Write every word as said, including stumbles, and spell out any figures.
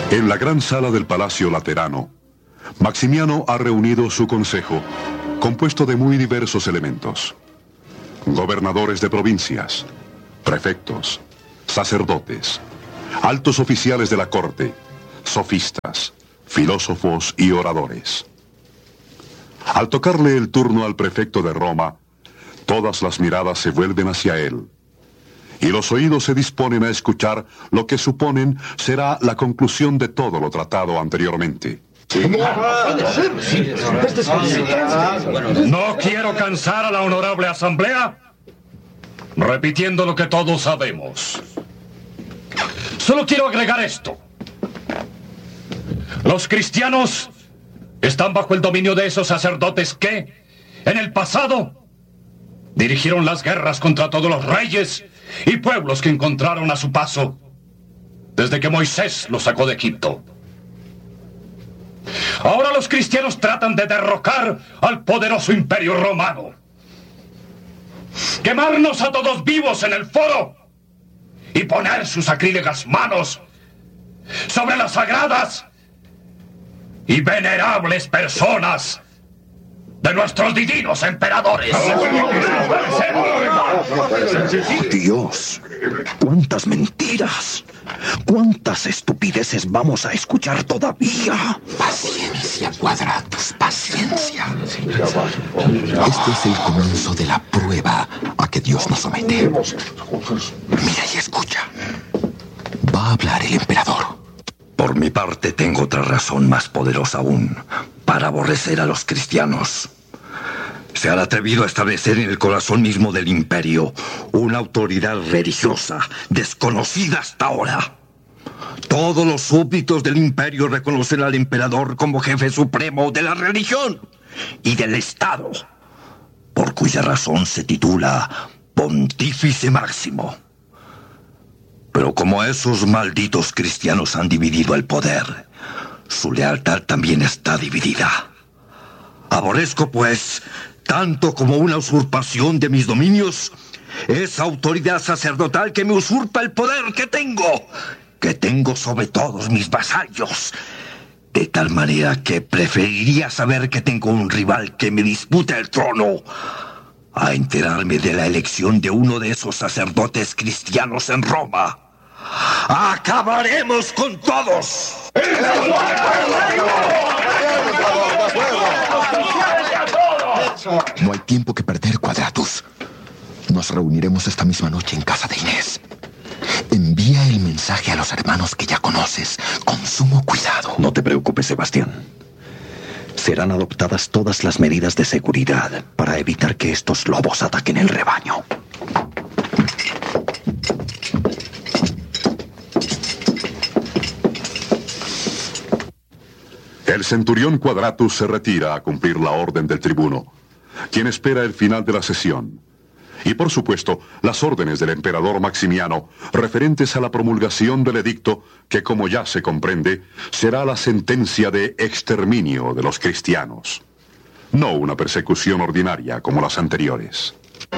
En la gran sala del Palacio Laterano, Maximiano ha reunido su consejo, compuesto de muy diversos elementos. Gobernadores de provincias, prefectos, sacerdotes, altos oficiales de la corte, sofistas, filósofos y oradores. Al tocarle el turno al prefecto de Roma, todas las miradas se vuelven hacia él, y los oídos se disponen a escuchar lo que suponen será la conclusión de todo lo tratado anteriormente. No quiero cansar a la honorable asamblea repitiendo lo que todos sabemos. Solo quiero agregar esto. Los cristianos están bajo el dominio de esos sacerdotes que, en el pasado, dirigieron las guerras contra todos los reyes y pueblos que encontraron a su paso desde que Moisés los sacó de Egipto. Ahora los cristianos tratan de derrocar al poderoso imperio romano, quemarnos a todos vivos en el foro y poner sus sacrílegas manos sobre las sagradas y venerables personas de nuestros divinos emperadores. Dios, cuántas mentiras, cuántas estupideces vamos a escuchar todavía. Paciencia, Quadratus, paciencia. Este es el comienzo de la prueba a que Dios nos somete. Mira y escucha. Va a hablar el emperador. Por mi parte, tengo otra razón más poderosa aún para aborrecer a los cristianos. Se han atrevido a establecer en el corazón mismo del imperio una autoridad religiosa desconocida hasta ahora. Todos los súbditos del imperio reconocen al emperador como jefe supremo de la religión y del Estado, por cuya razón se titula Pontífice Máximo. Pero como esos malditos cristianos han dividido el poder, su lealtad también está dividida. Aborrezco, pues, tanto como una usurpación de mis dominios, esa autoridad sacerdotal que me usurpa el poder que tengo, que tengo sobre todos mis vasallos. De tal manera que preferiría saber que tengo un rival que me disputa el trono a enterarme de la elección de uno de esos sacerdotes cristianos en Roma. ¡Acabaremos con todos! No hay tiempo que perder, Quadratus. Nos reuniremos esta misma noche en casa de Inés. Envía el mensaje a los hermanos que ya conoces, con sumo cuidado. No te preocupes, Sebastián. Serán adoptadas todas las medidas de seguridad para evitar que estos lobos ataquen el rebaño. El centurión Quadratus se retira a cumplir la orden del tribuno, quien espera el final de la sesión. Y por supuesto, las órdenes del emperador Maximiano referentes a la promulgación del edicto que, como ya se comprende, será la sentencia de exterminio de los cristianos. No una persecución ordinaria como las anteriores.